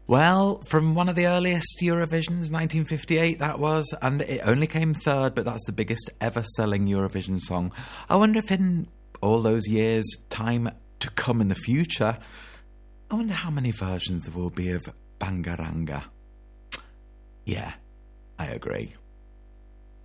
Well, from one of the earliest Eurovisions, 1958 that was, and it only came third, but that's the biggest ever selling Eurovision song. I wonder if in all those years, time to come in the future, I wonder how many versions there will be of Bangaranga. Yeah, I agree.